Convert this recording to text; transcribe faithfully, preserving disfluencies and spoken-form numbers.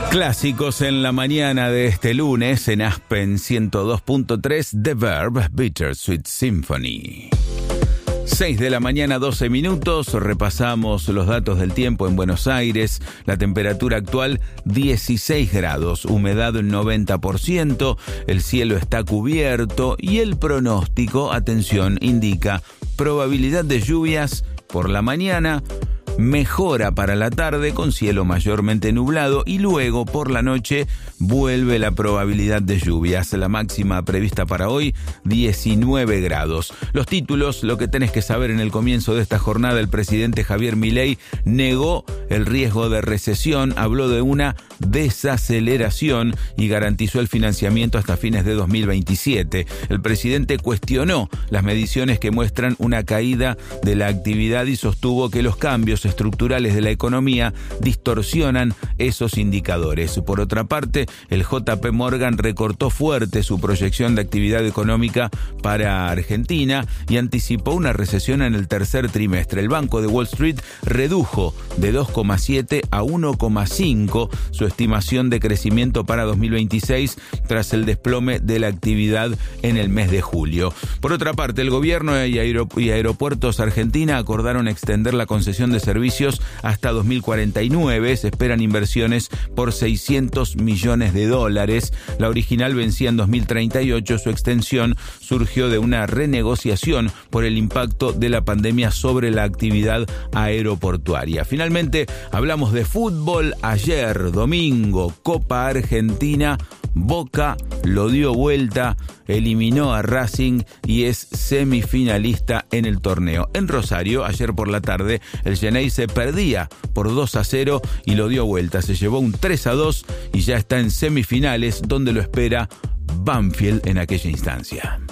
Clásicos en la mañana de este lunes en Aspen ciento dos punto tres, The Verb, Bittersweet Symphony. seis de la mañana, doce minutos, repasamos los datos del tiempo en Buenos Aires. La temperatura actual dieciséis grados, humedad noventa por ciento, el cielo está cubierto y el pronóstico, atención, indica probabilidad de lluvias por la mañana, mejora para la tarde con cielo mayormente nublado y luego por la noche vuelve la probabilidad de lluvias. La máxima prevista para hoy, diecinueve grados. Los títulos, lo que tenés que saber en el comienzo de esta jornada: el presidente Javier Milei negó el riesgo de recesión, habló de una desaceleración y garantizó el financiamiento hasta fines de dos mil veintisiete. El presidente cuestionó las mediciones que muestran una caída de la actividad y sostuvo que los cambios estructurales de la economía distorsionan esos indicadores. Por otra parte, el J P Morgan recortó fuerte su proyección de actividad económica para Argentina y anticipó una recesión en el tercer trimestre. El Banco de Wall Street redujo de dos coma siete a uno coma cinco su estimación de crecimiento para dos mil veintiséis tras el desplome de la actividad en el mes de julio. Por otra parte, el gobierno y, aerop- y Aeropuertos Argentina acordaron extender la concesión de servicios hasta dos mil cuarenta y nueve. Se esperan inversiones por seiscientos millones de dólares. La original vencía en dos mil treinta y ocho. Su extensión surgió de una renegociación por el impacto de la pandemia sobre la actividad aeroportuaria. Finalmente, hablamos de fútbol. Ayer, domingo, Copa Argentina. Boca lo dio vuelta, eliminó a Racing y es semifinalista en el torneo. En Rosario, ayer por la tarde, el Xeneize se perdía por dos a cero y lo dio vuelta. Se llevó un tres a dos y ya está en semifinales, donde lo espera Banfield en aquella instancia.